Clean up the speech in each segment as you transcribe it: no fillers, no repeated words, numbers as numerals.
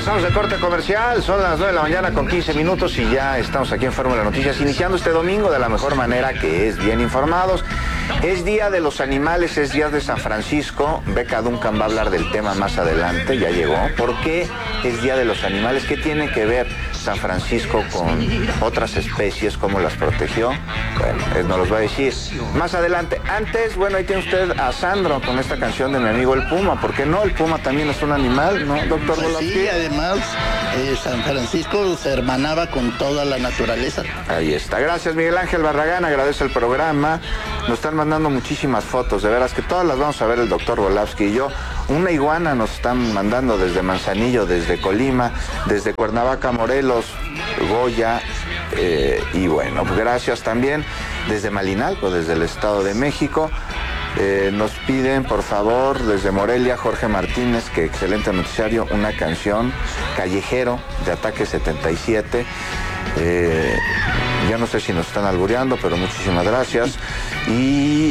Regresamos del corte comercial, son las 9 de la mañana con 15 minutos y ya estamos aquí en Fórmula Noticias, iniciando este domingo de la mejor manera, que es bien informados. Es Día de los Animales, es Día de San Francisco. Becca Duncan va a hablar del tema más adelante, ya llegó. ¿Por qué es Día de los Animales? ¿Qué tiene que ver San Francisco con otras especies? ¿Cómo las protegió? Bueno, él nos los va a decir más adelante. Antes, bueno, ahí tiene usted a Sandro con esta canción de mi amigo el Puma. ¿Por qué no? El Puma también es un animal, ¿no, doctor Volapski? Sí, además, San Francisco se hermanaba con toda la naturaleza. Ahí está. Gracias, Miguel Ángel Barragán. Agradece el programa. Nos están mandando muchísimas fotos. De veras que todas las vamos a ver el doctor Volapski y yo. Una iguana nos están mandando desde Manzanillo, desde Colima, desde Cuernavaca, Morelos, Goya. Y bueno, pues gracias también desde Malinalco, desde el Estado de México. Nos piden, por favor, desde Morelia, Jorge Martínez, que excelente noticiario, una canción, Callejero, de Ataque 77. Yo no sé si nos están albureando, pero muchísimas gracias. Y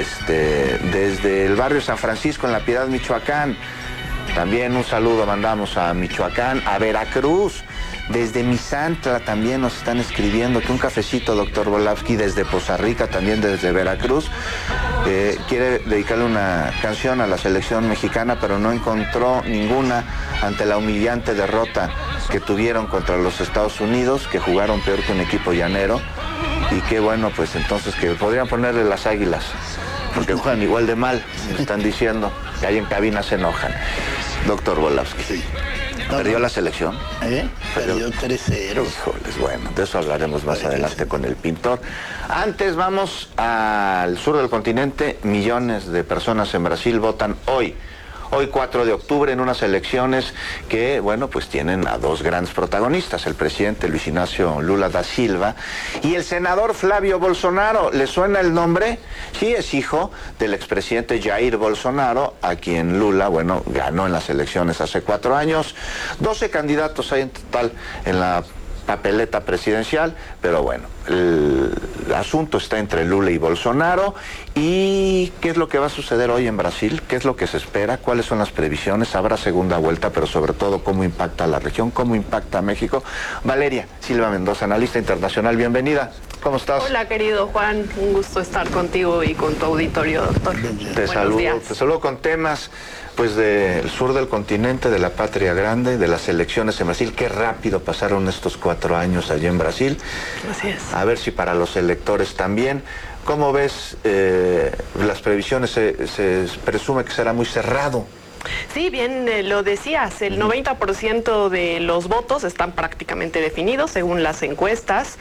desde el barrio San Francisco, en La Piedad, Michoacán, también un saludo mandamos a Michoacán, a Veracruz. Desde Misantla también nos están escribiendo que un cafecito, doctor Volapski, desde Poza Rica, también desde Veracruz. Quiere dedicarle una canción a la selección mexicana, pero no encontró ninguna ante la humillante derrota que tuvieron contra los Estados Unidos, que jugaron peor que un equipo llanero. Y que bueno, pues entonces que podrían ponerle las Águilas, porque juegan igual de mal, me están diciendo, que ahí en cabina se enojan. Doctor Volapski. Sí. ¿Perdió la selección? Perdió 3-0. Híjoles, bueno, de eso hablaremos más adelante con el pintor. Antes vamos al sur del continente. Millones de personas en Brasil votan hoy 4 de octubre, en unas elecciones que, bueno, pues tienen a dos grandes protagonistas, el presidente Luis Ignacio Lula da Silva y el senador Flavio Bolsonaro. ¿Le suena el nombre? Sí, es hijo del expresidente Jair Bolsonaro, a quien Lula, bueno, ganó en las elecciones hace 4 años. 12 candidatos hay en total en la papeleta presidencial, pero bueno, el asunto está entre Lula y Bolsonaro. ¿Y qué es lo que va a suceder hoy en Brasil? ¿Qué es lo que se espera? ¿Cuáles son las previsiones? ¿Habrá segunda vuelta? Pero sobre todo, ¿cómo impacta a la región? ¿Cómo impacta a México? Valeria Silva Mendoza, analista internacional, bienvenida. ¿Cómo estás? Hola, querido Juan, un gusto estar contigo y con tu auditorio, doctor. Te saludo con temas pues del sur del continente, de la patria grande, de las elecciones en Brasil. Qué rápido pasaron estos 4 años allí en Brasil. Así es. A ver si para los electores también. ¿Cómo ves las previsiones? Se presume que será muy cerrado. Sí, bien lo decías, el 90% de los votos están prácticamente definidos según las encuestas,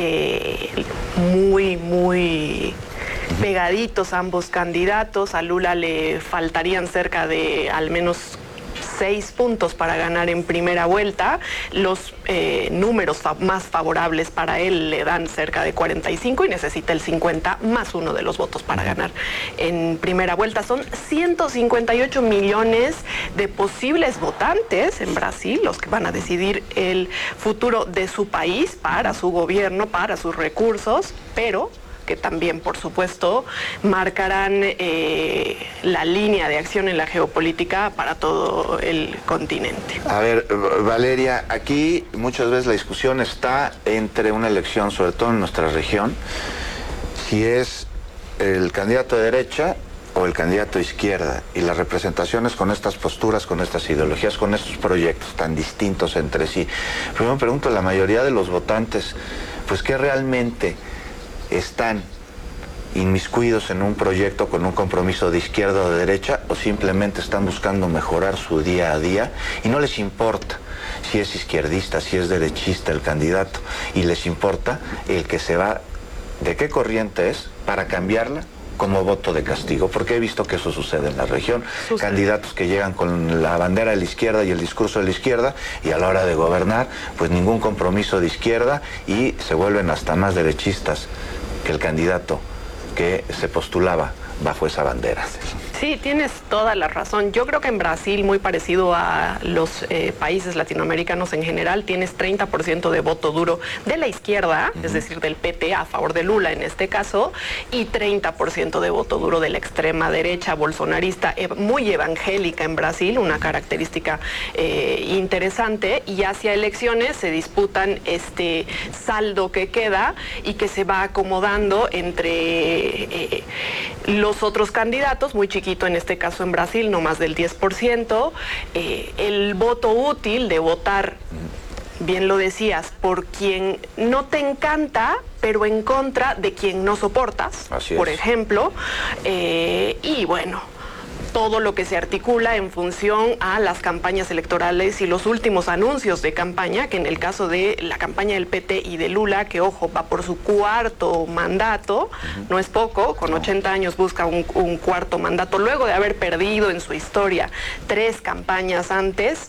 muy pegaditos ambos candidatos. A Lula le faltarían cerca de al menos 6 puntos para ganar en primera vuelta. Los números más favorables para él le dan cerca de 45 y necesita el 50 más 1 de los votos para ganar en primera vuelta. Son 158 millones de posibles votantes en Brasil los que van a decidir el futuro de su país, para su gobierno, para sus recursos, pero que también, por supuesto, marcarán la línea de acción en la geopolítica para todo el continente. A ver, Valeria, aquí muchas veces la discusión está entre una elección, sobre todo en nuestra región, si es el candidato de derecha o el candidato de izquierda, y las representaciones con estas posturas, con estas ideologías, con estos proyectos tan distintos entre sí. Primero me pregunto, la mayoría de los votantes, pues ¿qué realmente están inmiscuidos en un proyecto con un compromiso de izquierda o de derecha, o simplemente están buscando mejorar su día a día y no les importa si es izquierdista, si es derechista el candidato, y les importa el que se va, de qué corriente es, para cambiarla como voto de castigo? Porque he visto que eso sucede en la región. Candidatos que llegan con la bandera de la izquierda y el discurso de la izquierda, y a la hora de gobernar, pues ningún compromiso de izquierda, y se vuelven hasta más derechistas que el candidato que se postulaba bajo esa bandera. Sí, tienes toda la razón. Yo creo que en Brasil, muy parecido a los países latinoamericanos en general, tienes 30% de voto duro de la izquierda, es decir, del PT a favor de Lula en este caso, y 30% de voto duro de la extrema derecha bolsonarista, muy evangélica en Brasil, una característica interesante, y hacia elecciones se disputan este saldo que queda y que se va acomodando entre los otros candidatos, muy chiquito en este caso en Brasil, no más del 10%, el voto útil de votar, bien lo decías, por quien no te encanta, pero en contra de quien no soportas, por ejemplo, y bueno, todo lo que se articula en función a las campañas electorales y los últimos anuncios de campaña, que en el caso de la campaña del PT y de Lula, que ojo, va por su cuarto mandato, no es poco, con 80 años busca un cuarto mandato, luego de haber perdido en su historia 3 campañas antes,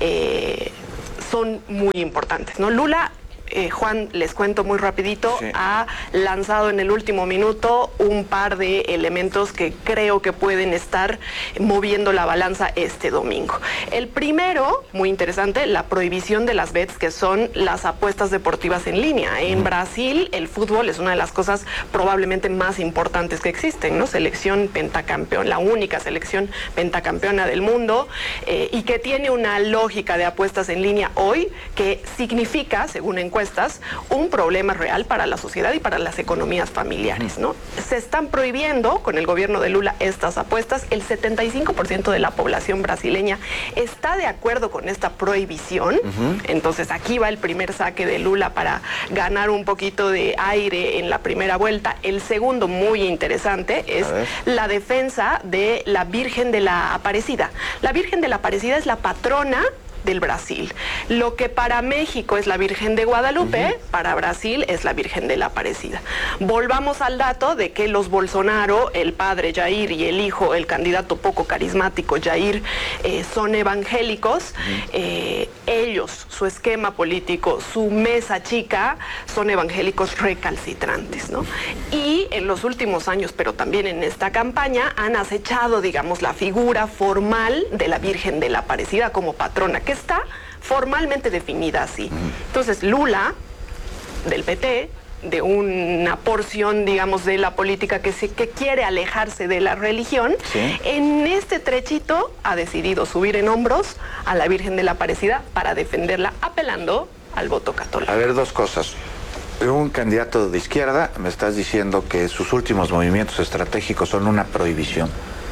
son muy importantes, ¿no? Lula, Juan, les cuento muy rapidito, ha lanzado en el último minuto un par de elementos que creo que pueden estar moviendo la balanza este domingo. El primero, muy interesante, la prohibición de las bets, que son las apuestas deportivas en línea. En Brasil, el fútbol es una de las cosas probablemente más importantes que existen, ¿no? Selección pentacampeón, la única selección pentacampeona del mundo, y que tiene una lógica de apuestas en línea hoy que significa, según encuestas, un problema real para la sociedad y para las economías familiares, ¿no? Se están prohibiendo con el gobierno de Lula estas apuestas. El 75% de la población brasileña está de acuerdo con esta prohibición. Entonces aquí va el primer saque de Lula para ganar un poquito de aire en la primera vuelta. El segundo, muy interesante, es la defensa de la Virgen de la Aparecida. La Virgen de la Aparecida es la patrona del Brasil. Lo que para México es la Virgen de Guadalupe, para Brasil es la Virgen de la Aparecida. Volvamos al dato de que los Bolsonaro, el padre Jair y el hijo, el candidato poco carismático Jair, son evangélicos. Ellos, su esquema político, su mesa chica, son evangélicos recalcitrantes, ¿no? Y en los últimos años, pero también en esta campaña, han acechado, digamos, la figura formal de la Virgen de la Aparecida como patrona, que está formalmente definida así. Entonces, Lula, del PT, de una porción, digamos, de la política que quiere alejarse de la religión, en este trechito ha decidido subir en hombros a la Virgen de la Aparecida para defenderla, apelando al voto católico. A ver, 2 cosas. Un candidato de izquierda, me estás diciendo que sus últimos movimientos estratégicos son una prohibición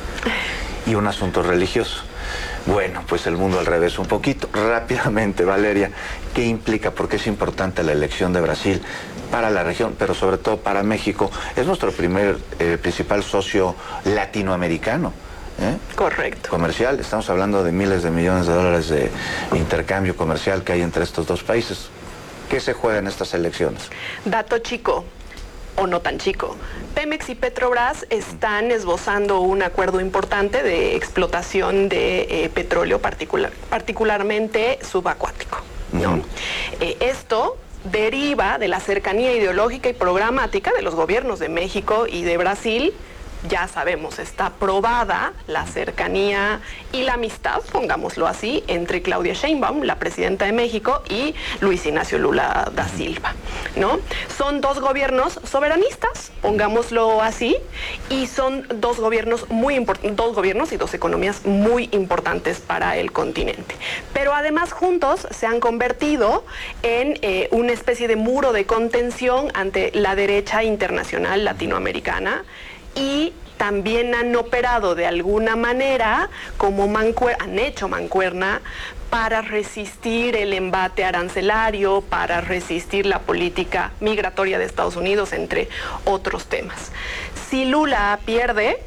y un asunto religioso. Bueno, pues el mundo al revés un poquito. Rápidamente, Valeria, ¿qué implica? ¿Por qué es importante la elección de Brasil para la región, pero sobre todo para México? Es nuestro principal socio latinoamericano. Correcto. Comercial, estamos hablando de miles de millones de dólares de intercambio comercial que hay entre estos dos países. ¿Qué se juega en estas elecciones? Dato chico, o no tan chico. Pemex y Petrobras están esbozando un acuerdo importante de explotación de petróleo, particularmente subacuático, ¿no? Esto deriva de la cercanía ideológica y programática de los gobiernos de México y de Brasil. Ya sabemos, está probada la cercanía y la amistad, pongámoslo así, entre Claudia Sheinbaum, la presidenta de México, y Luis Ignacio Lula da Silva, ¿no? Son 2 gobiernos soberanistas, pongámoslo así, y son 2 gobiernos y 2 economías muy importantes para el continente. Pero además juntos se han convertido en una especie de muro de contención ante la derecha internacional latinoamericana, y también han operado de alguna manera como han hecho mancuerna para resistir el embate arancelario, para resistir la política migratoria de Estados Unidos, entre otros temas. Si Lula pierde,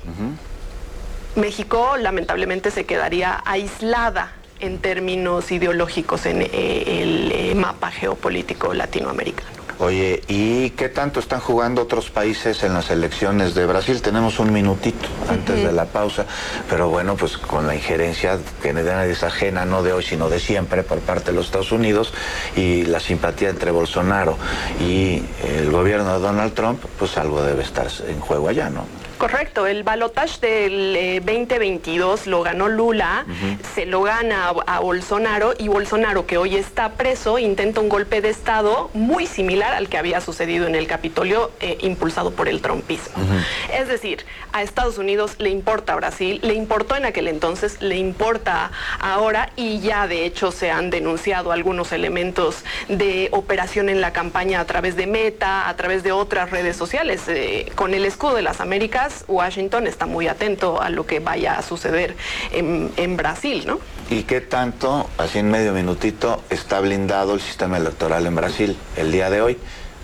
México lamentablemente se quedaría aislada en términos ideológicos en el mapa geopolítico latinoamericano. Oye, ¿y qué tanto están jugando otros países en las elecciones de Brasil? Tenemos un minutito antes de la pausa, pero bueno, pues con la injerencia que nadie es ajena, no de hoy, sino de siempre, por parte de los Estados Unidos, y la simpatía entre Bolsonaro y el gobierno de Donald Trump, pues algo debe estar en juego allá, ¿no? Correcto, el balotaje del 2022 lo ganó Lula, se lo gana a Bolsonaro, y Bolsonaro, que hoy está preso, intenta un golpe de Estado muy similar al que había sucedido en el Capitolio, impulsado por el trumpismo. Es decir, a Estados Unidos le importa Brasil, le importó en aquel entonces, le importa ahora, y ya de hecho se han denunciado algunos elementos de operación en la campaña a través de Meta, a través de otras redes sociales. Con el escudo de las Américas, Washington está muy atento a lo que vaya a suceder en Brasil, ¿no? ¿Y qué tanto, así en medio minutito, está blindado el sistema electoral en Brasil el día de hoy?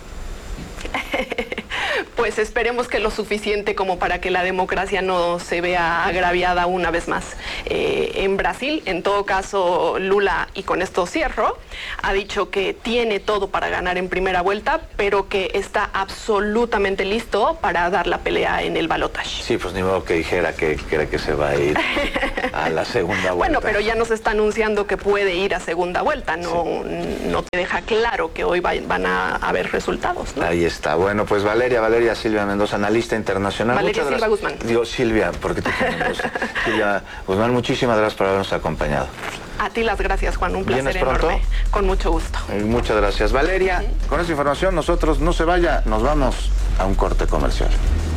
Pues esperemos que lo suficiente como para que la democracia no se vea agraviada una vez más. En Brasil, en todo caso, Lula, y con esto cierro, ha dicho que tiene todo para ganar en primera vuelta, pero que está absolutamente listo para dar la pelea en el balotaje. Sí, pues ni modo que dijera que cree que se va a ir a la segunda vuelta. Bueno, pero ya nos está anunciando que puede ir a segunda vuelta, no te deja claro que hoy van a haber resultados, ¿no? Ahí está. Bueno, pues Valeria Silvia Mendoza, analista internacional. Valeria Silva Guzmán. Digo, Silvia, ¿por qué te llamas Mendoza? Silvia Guzmán, muchísimas gracias por habernos acompañado. A ti las gracias, Juan, un placer enorme. ¿Pronto? Con mucho gusto. Muchas gracias. Valeria, con esta información nosotros no se vaya, nos vamos a un corte comercial.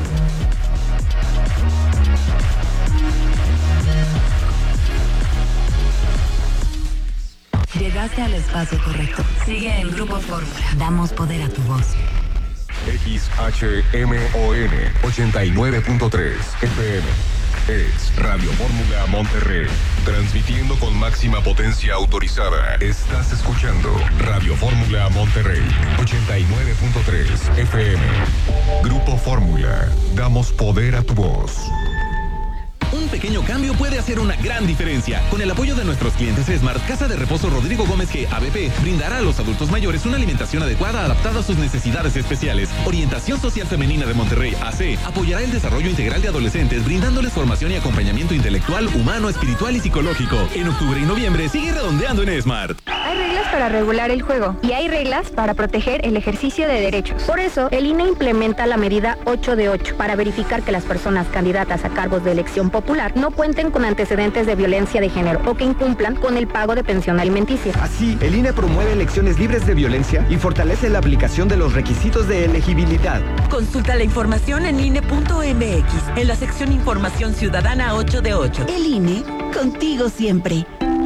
Llegaste al espacio correcto. Sigue en Grupo Fórmula. Damos poder a tu voz. XHMON 89.3 FM. Es Radio Fórmula Monterrey. Transmitiendo con máxima potencia autorizada. Estás escuchando Radio Fórmula Monterrey 89.3 FM. Grupo Fórmula. Damos poder a tu voz. Un pequeño cambio puede hacer una gran diferencia. Con el apoyo de nuestros clientes Smart, Casa de Reposo Rodrigo Gómez G. ABP brindará a los adultos mayores una alimentación adecuada adaptada a sus necesidades especiales. Orientación Social Femenina de Monterrey, AC, apoyará el desarrollo integral de adolescentes, brindándoles formación y acompañamiento intelectual, humano, espiritual y psicológico. En octubre y noviembre sigue redondeando en Smart. Hay reglas para regular el juego y hay reglas para proteger el ejercicio de derechos. Por eso, el INE implementa la medida 8 de 8 para verificar que las personas candidatas a cargos de elección popular no cuenten con antecedentes de violencia de género o que incumplan con el pago de pensión alimenticia. Así, el INE promueve elecciones libres de violencia y fortalece la aplicación de los requisitos de elegibilidad. Consulta la información en INE.mx, en la sección Información Ciudadana 8 de 8. El INE, contigo siempre.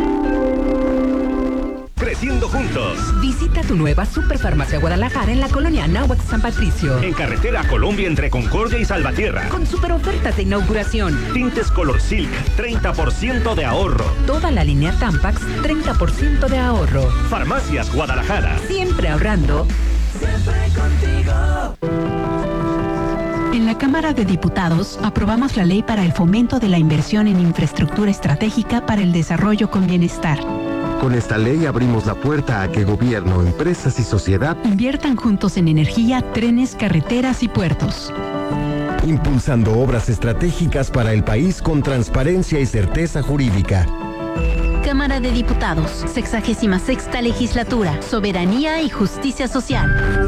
Creciendo juntos. Visita tu nueva Superfarmacia Guadalajara en la colonia Anáhuac San Patricio. En carretera Colombia entre Concordia y Salvatierra. Con super ofertas de inauguración. Tintes Color Silk, 30% de ahorro. Toda la línea Tampax, 30% de ahorro. Farmacias Guadalajara. Siempre ahorrando. Siempre contigo. En la Cámara de Diputados aprobamos la ley para el fomento de la inversión en infraestructura estratégica para el desarrollo con bienestar. Con esta ley abrimos la puerta a que gobierno, empresas y sociedad inviertan juntos en energía, trenes, carreteras y puertos. Impulsando obras estratégicas para el país con transparencia y certeza jurídica. Cámara de Diputados, 66ª Legislatura, Soberanía y Justicia Social.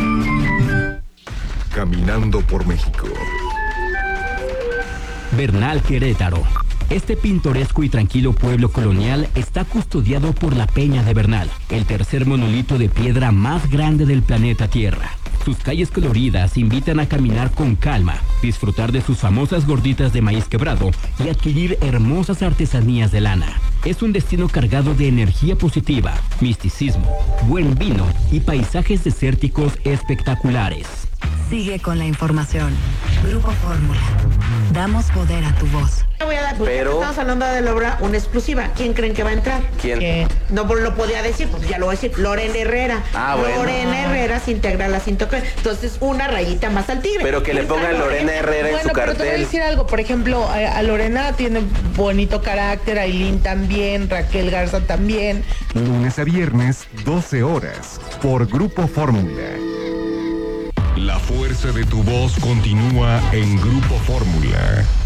Caminando por México. Bernal, Querétaro. Este pintoresco y tranquilo pueblo colonial está custodiado por la Peña de Bernal, el tercer monolito de piedra más grande del planeta Tierra. Sus calles coloridas invitan a caminar con calma, disfrutar de sus famosas gorditas de maíz quebrado y adquirir hermosas artesanías de lana. Es un destino cargado de energía positiva, misticismo, buen vino y paisajes desérticos espectaculares. Sigue con la información. Grupo Fórmula. Damos poder a tu voz. Voy a dar, pero estamos hablando de la obra una exclusiva. ¿Quién creen que va a entrar? ¿Quién? No lo podía decir, pues ya lo voy a decir. Lorena Herrera. Bueno. Lorena Herrera se integra a la 103. Entonces, una rayita más al tigre. Pero que le pongan Lorena Herrera en su cartel. Bueno, pero te voy a decir algo. Por ejemplo, a Lorena tiene bonito carácter, Ailín también, Raquel Garza también. Lunes a viernes, 12 horas, por Grupo Fórmula. La fuerza de tu voz continúa en Grupo Fórmula.